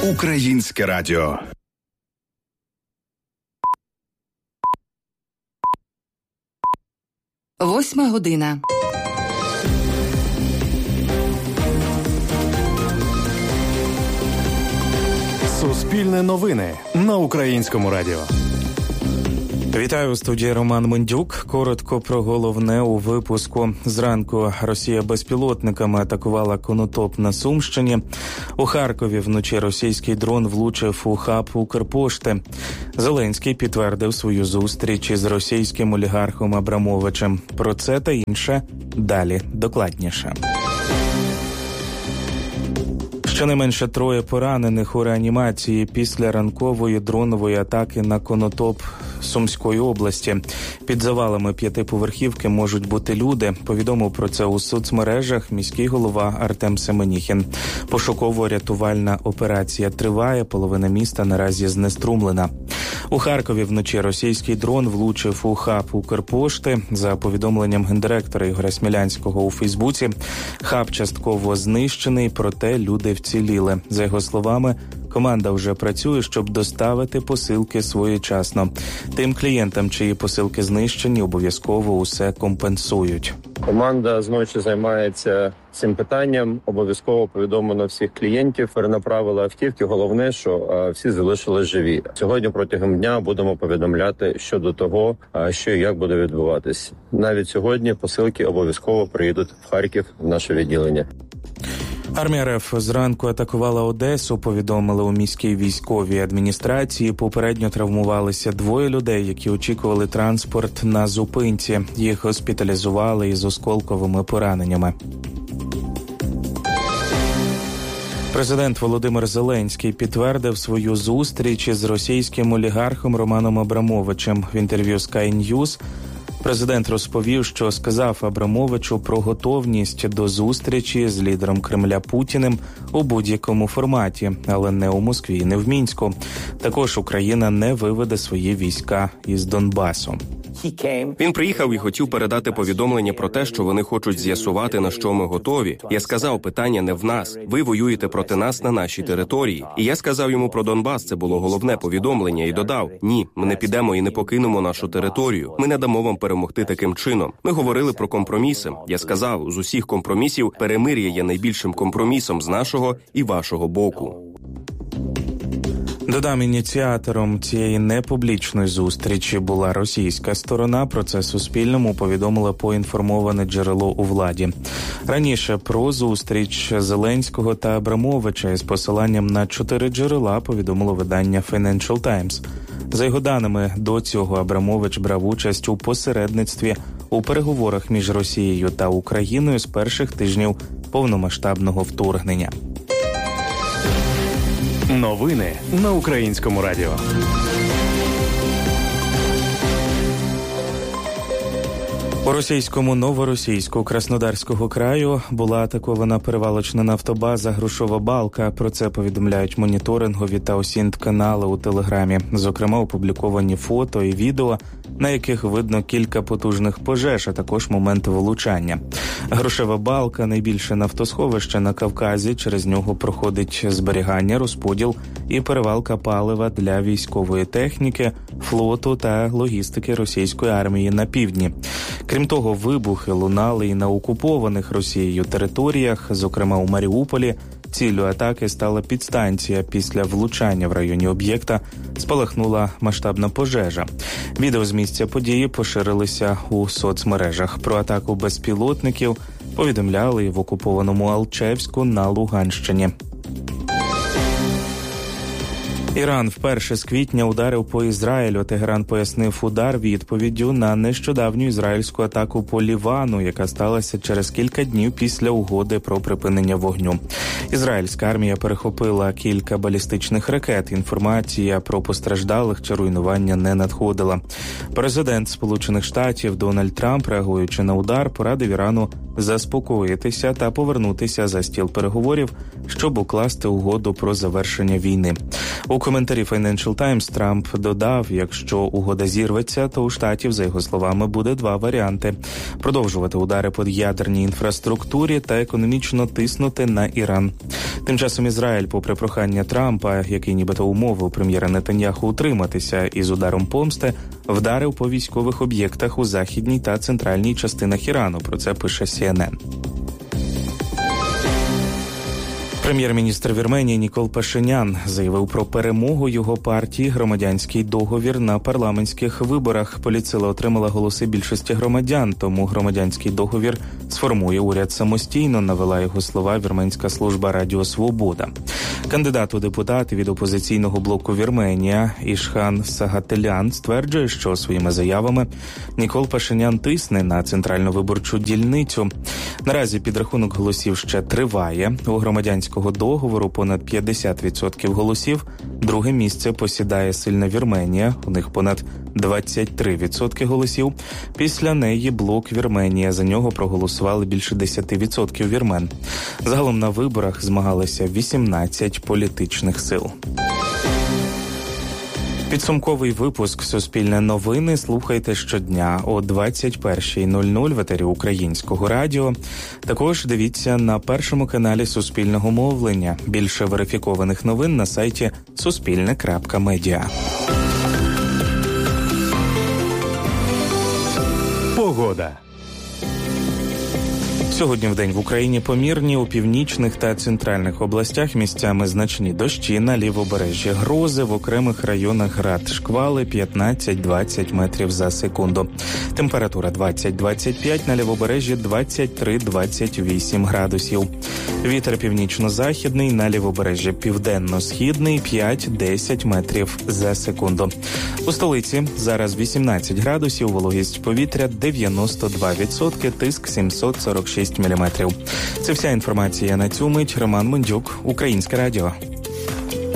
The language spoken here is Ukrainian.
Українське радіо. Восьма година. Суспільне новини на Українському радіо. Вітаю, у студії Роман Мендюк. Коротко про головне у випуску. Зранку Росія безпілотниками атакувала Конотоп на Сумщині. У Харкові вночі російський дрон влучив у хаб Укрпошти. Зеленський підтвердив свою зустріч із російським олігархом Абрамовичем. Про це та інше далі докладніше. Щонайменше 3 поранених у реанімації після ранкової дронової атаки на Конотоп Сумської області. Під завалами 5-поверхівки можуть бути люди. Повідомив про це у соцмережах міський голова Артем Семеніхін. Пошуково-рятувальна операція триває, половина міста наразі знеструмлена. У Харкові вночі російський дрон влучив у хаб Укрпошти. За повідомленням гендиректора Ігоря Смілянського у Фейсбуці, хаб частково знищений, проте люди вціліли. За його словами, команда вже працює, щоб доставити посилки своєчасно. Тим клієнтам, чиї посилки знищені, обов'язково усе компенсують. Команда зночі займається цим питанням. Обов'язково повідомлено всіх клієнтів, перенаправили автівки. Головне, що всі залишились живі. Сьогодні протягом дня будемо повідомляти щодо того, що і як буде відбуватись. Навіть сьогодні посилки обов'язково приїдуть в Харків, в наше відділення. Армія РФ зранку атакувала Одесу, повідомили у міській військовій адміністрації. Попередньо травмувалися 2 людей, які очікували транспорт на зупинці. Їх госпіталізували із осколковими пораненнями. Президент Володимир Зеленський підтвердив свою зустріч із російським олігархом Романом Абрамовичем. В інтерв'ю Sky News президент розповів, що сказав Абрамовичу про готовність до зустрічі з лідером Кремля Путіним у будь-якому форматі, але не у Москві, не в Мінську. Також Україна не виведе свої війська із Донбасу. Він приїхав і хотів передати повідомлення про те, що вони хочуть з'ясувати, на що ми готові. Я сказав, питання не в нас. Ви воюєте проти нас на нашій території. І я сказав йому про Донбас, це було головне повідомлення, і додав: ні, ми не підемо і не покинемо нашу територію. Ми не дамо вам перемогти таким чином. Ми говорили про компроміси. Я сказав, з усіх компромісів перемир'я є найбільшим компромісом з нашого і вашого боку. Додам, ініціатором цієї непублічної зустрічі була російська сторона. Про це Суспільному повідомило поінформоване джерело у владі. Раніше про зустріч Зеленського та Абрамовича із посиланням на 4 джерела повідомило видання Financial Times. За його даними, до цього Абрамович брав участь у посередництві у переговорах між Росією та Україною з перших тижнів повномасштабного вторгнення. Новини на Українському радіо. У російському Новоросійську Краснодарського краю була атакована перевалочна нафтобаза «Грушова балка». Про це повідомляють моніторингові та ОСІНТ-канали у Телеграмі. Зокрема, опубліковані фото і відео, на яких видно кілька потужних пожеж, а також момент влучання. «Грушова балка» – найбільше нафтосховище на Кавказі. Через нього проходить зберігання, розподіл і перевалка палива для військової техніки, флоту та логістики російської армії на півдні. Крім того, вибухи лунали і на окупованих Росією територіях, зокрема у Маріуполі. Ціллю атаки стала підстанція. Після влучання в районі об'єкта спалахнула масштабна пожежа. Відео з місця події поширилися у соцмережах. Про атаку безпілотників повідомляли і в окупованому Алчевську на Луганщині. Іран вперше з квітня ударив по Ізраїлю. Тегеран пояснив удар відповіддю на нещодавню ізраїльську атаку по Лівану, яка сталася через кілька днів після угоди про припинення вогню. Ізраїльська армія перехопила кілька балістичних ракет. Інформація про постраждалих чи руйнування не надходила. Президент Сполучених Штатів Дональд Трамп, реагуючи на удар, порадив Ірану заспокоїтися та повернутися за стіл переговорів, щоб укласти угоду про завершення війни. У коментарі Financial Times Трамп додав, якщо угода зірветься, то у Штатів, за його словами, буде два варіанти – продовжувати удари по ядерній інфраструктурі та економічно тиснути на Іран. Тим часом Ізраїль, попри прохання Трампа, який нібито умовив прем'єра Нетаньяху утриматися із ударом помсти, вдарив по військових об'єктах у західній та центральній частинах Ірану. Про це пише CNN. Прем'єр-міністр Вірменії Нікол Пашинян заявив про перемогу його партії «Громадянський договір» на парламентських виборах. Політсила отримала голоси більшості громадян, тому «Громадянський договір» сформує уряд самостійно, навела його слова вірменська служба Радіо Свобода. Кандидат у депутати від опозиційного блоку Вірменія Ішхан Сагателян стверджує, що своїми заявами Нікол Пашинян тисне на центральну виборчу дільницю. Наразі підрахунок голосів ще триває. У «Громадянського договору» понад 50% голосів. Друге місце посідає сильна Вірменія. У них понад 23% голосів. Після неї блок Вірменія. За нього проголосували більше 10% вірмен. Загалом на виборах змагалися 18 політичних сил. Підсумковий випуск «Суспільне новини» слухайте щодня о 21:00 в етері Українського радіо. Також дивіться на першому каналі Суспільного мовлення. Більше верифікованих новин на сайті suspilne.media. Погода. Сьогодні вдень в Україні помірні, у північних та центральних областях місцями значні дощі, на лівобережжі грози, в окремих районах град, шквали 15-20 метрів за секунду. Температура 20-25, на лівобережжі 23-28 градусів. Вітер північно-західний, на лівобережжі південно-східний 5-10 метрів за секунду. У столиці зараз 18 градусів, вологість повітря 92%, тиск 746 міліметрів. Це вся інформація на цю мить. Роман Мондюк, Українське радіо.